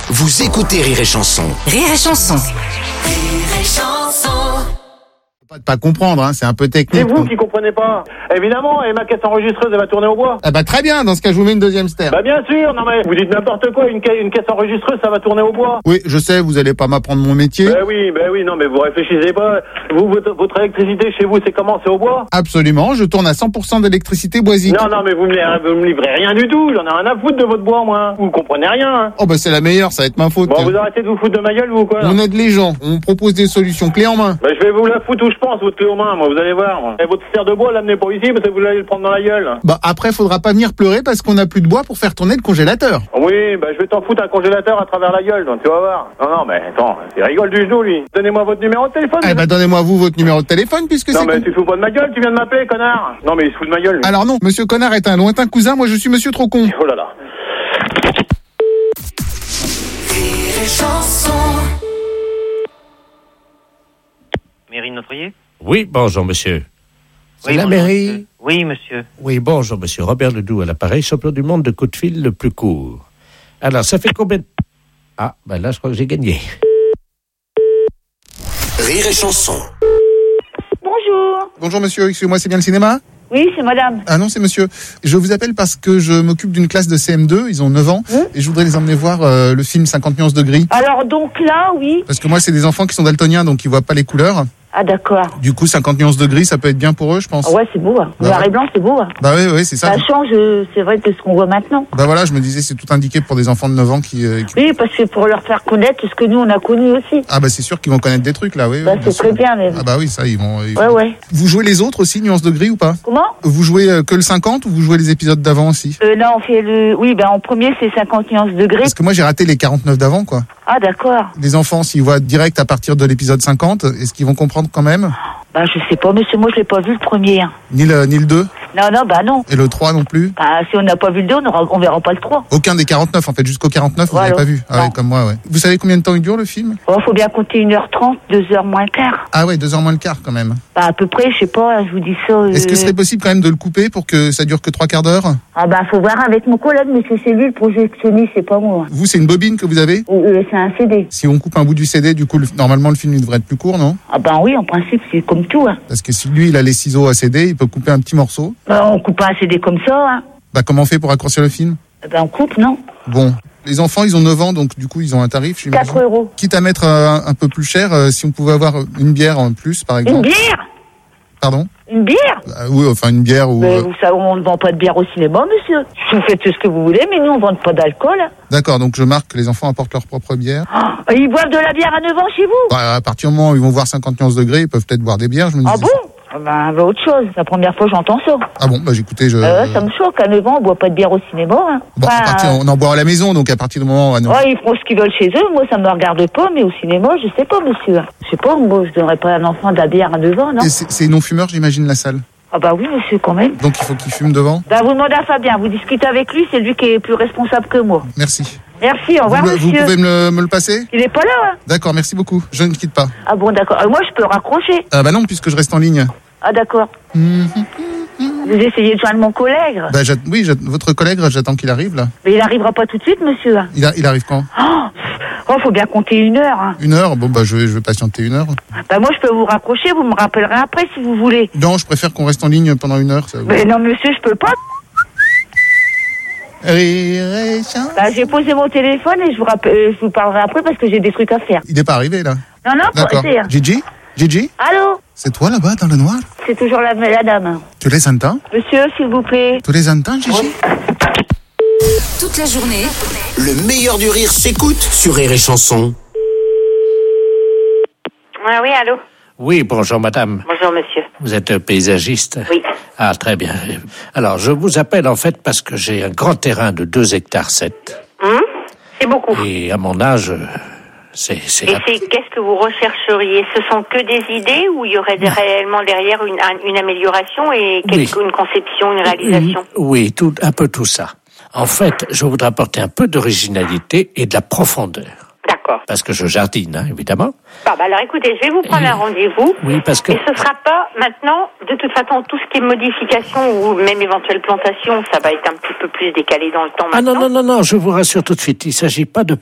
Vous écoutez Rire et Chanson. Rire et Chanson. Rire et Chanson. Pas comprendre, hein, c'est un peu technique. C'est vous qui comprenez pas. Évidemment, et ma caisse enregistreuse, elle va tourner au bois. Ah bah très bien, dans ce cas je vous mets une deuxième ster. Bah bien sûr, non mais vous dites n'importe quoi, une caisse enregistreuse, ça va tourner au bois. Oui, je sais, vous allez pas m'apprendre mon métier. Bah oui, non mais vous réfléchissez pas. Vous, votre électricité chez vous, c'est comment? C'est au bois? Absolument, je tourne à 100% d'électricité boisique. Non, mais vous me livrez rien du tout, j'en ai rien à foutre de votre bois, moi. Vous comprenez rien, hein. Oh bah c'est la meilleure, ça va être ma faute. Bon, vous arrêtez de vous foutre de ma gueule, vous, quoi. On aide les gens, on propose des solutions clés en main. Bah je vais vous la foutre où je pense, votre clé en main, moi, vous allez voir. Moi. Et votre fer de bois, l'amenez pas ici, parce que vous allez le prendre dans la gueule. Bah après, faudra pas venir pleurer parce qu'on a plus de bois pour faire tourner le congélateur. Oui, bah je vais t'en foutre un congélateur à travers la gueule, donc tu vas voir. Non, mais attends, il rigole du genou, lui. Donnez-moi votre numéro de téléphone. Eh bah donnez-moi vous votre numéro de téléphone puisque non, c'est... mais tu fous pas de ma gueule, tu viens de m'appeler, connard. Non, mais il se fout de ma gueule, lui. Alors non, monsieur Connard est un lointain cousin, moi je suis monsieur trop con. Oh là là. Rire et Chanson. Mairie de Notre-Riez ? Oui, bonjour, monsieur. C'est Oui, la bonjour, mairie. monsieur. Oui, monsieur. Oui, bonjour, monsieur. Robert Ledoux à l'appareil, champion du monde de coup de fil le plus court. Alors, ça fait combien de... Ah, ben là, je crois que j'ai gagné. Rire et Chanson. Bonjour. Bonjour monsieur, excusez-moi, c'est bien le cinéma? Oui, c'est madame. Ah non, c'est monsieur. Je vous appelle parce que je m'occupe d'une classe de CM2, ils ont 9 ans, et je voudrais les emmener voir le film 50 nuances de gris. Alors donc là, oui. Parce que moi, c'est des enfants qui sont daltoniens, donc ils voient pas les couleurs. Ah d'accord. Du coup, 50 nuances de gris, ça peut être bien pour eux, je pense. Ah ouais, c'est beau. Hein. Bah Noir ouais. et blanc, c'est beau. Hein. Bah oui, c'est ça. Ça change, c'est vrai, de ce qu'on voit maintenant. Bah voilà, je me disais, c'est tout indiqué pour des enfants de 9 ans qui... Oui, parce que pour leur faire connaître ce que nous, on a connu aussi. Ah bah c'est sûr qu'ils vont connaître des trucs là, oui. Bah, oui, c'est sûr. très bien, mais... Ah bah oui, ça, ils vont... Ouais. Vous jouez les autres aussi, nuances de gris ou pas? Comment? Vous jouez que le 50 ou vous jouez les épisodes d'avant aussi? Non, on fait le... Oui, ben en premier, c'est 50 nuances de gris. Parce que moi, j'ai raté les 49 d'avant, quoi. Ah d'accord. Les enfants, s'ils voient direct à partir de l'épisode 50, est-ce qu'ils vont comprendre quand même? Bah je sais pas, monsieur, moi je l'ai pas vu le premier. Hein. Ni le 2? Non, bah non. Et le 3 non plus? Bah si on n'a pas vu le 2, on verra pas le 3. Aucun des 49, en fait, jusqu'au 49, vous Voilà. n'avez pas vu? Ah Non. ouais, comme moi, ouais. Vous savez combien de temps il dure, le film? Bon, faut bien compter 1h30, 2h moins le quart. Ah ouais, 2h moins le quart, quand même. Bah à peu près, je sais pas, je vous dis ça... Est-ce que ce serait possible quand même de le couper pour que ça dure que 3/4 d'heure? Ah bah faut voir avec mon collègue, monsieur, c'est lui le projectionniste, c'est pas moi. Vous, c'est une bobine que vous avez? C'est un CD. Si on coupe un bout du CD, du coup, normalement, le film, il devrait être plus court, non? Ah bah oui, en principe, c'est comme tout. Hein. Parce que si lui, il a les ciseaux à CD, il peut couper un petit morceau. Bah, on coupe pas un CD comme ça. Hein. Bah, comment on fait pour raccourcir le film? Bah on coupe, non? Bon. Les enfants, ils ont 9 ans, donc du coup, ils ont un tarif, j'imagine. 4 euros. Quitte à mettre un peu plus cher, si on pouvait avoir une bière en plus, par Une exemple. bière? Pardon? Une bière? Oui, enfin, une bière ou... Mais vous savez, on ne vend pas de bière au cinéma, monsieur. Vous faites ce que vous voulez, mais nous, on ne vend pas d'alcool. D'accord, donc je marque que les enfants apportent leur propre bière. Oh, ils boivent de la bière à 9 ans chez vous? Bah, à partir du moment où ils vont voir 50 nuances degrés, ils peuvent peut-être boire des bières, je me dis. Ah bon? Ah bah autre chose. C'est la première fois que j'entends ça. Ah bon, bah écoutez, Ça me choque. À 9 ans, on boit pas de bière au cinéma. Hein. Bon, on en boit à la maison, donc à partir du moment où... Ouais, ils font ce qu'ils veulent chez eux. Moi, ça me regarde pas, mais au cinéma, je sais pas, monsieur. Je sais pas, moi, je donnerais pas à un enfant de la bière à 9 ans, non? Et c'est non-fumeur, j'imagine, la salle. Ah bah oui, monsieur, quand même. Donc il faut qu'il fume devant. Bah vous demandez à Fabien, vous discutez avec lui, c'est lui qui est plus responsable que moi. Merci. Merci, au revoir, Vous monsieur. pouvez me le passer? Il est pas là, hein? D'accord, merci beaucoup. Je ne quitte pas. Ah bon, d'accord. Moi, je peux raccrocher. Bah non, puisque je reste en ligne. Ah d'accord. Vous essayez de joindre mon collègue? Bah oui, votre collègue, j'attends qu'il arrive, là. Mais il arrivera pas tout de suite, monsieur. Il arrive quand? Oh, faut bien compter 1 heure. Hein. 1 heure? Bon, bah je vais patienter 1 heure. Bah moi, je peux vous raccrocher, vous me rappellerez après si vous voulez. Non, je préfère qu'on reste en ligne pendant 1 heure. Ça... Mais non, monsieur, je peux pas. Bah, j'ai posé mon téléphone et je vous parlerai après parce que j'ai des trucs à faire. Il n'est pas arrivé, là? Non, D'accord. c'est... Gigi? Allô? C'est toi, là-bas, dans le noir? C'est toujours la dame. Tu les entends? Monsieur, s'il vous plaît. Tu les entends, Gigi? Toute la journée, Le meilleur du rire s'écoute sur Rire et Chanson. Ah oui, allô? Oui, bonjour, madame. Bonjour, monsieur. Vous êtes paysagiste? Oui. Ah, très bien. Alors, je vous appelle, en fait, parce que j'ai un grand terrain de 2 hectares 7. C'est beaucoup. Et à mon âge... Qu'est-ce que vous rechercheriez? Ce sont que des idées ou il y aurait réellement derrière une amélioration et une conception, une réalisation? Oui, un peu tout ça. En fait, je voudrais apporter un peu d'originalité et de la profondeur. D'accord. Parce que je jardine, hein, évidemment. Bah alors écoutez, je vais vous prendre un rendez-vous. Oui, parce que... Et ce sera pas maintenant, de toute façon, tout ce qui est modification ou même éventuelle plantation, ça va être un petit peu plus décalé dans le temps Ah maintenant. non, je vous rassure tout de suite, il s'agit pas de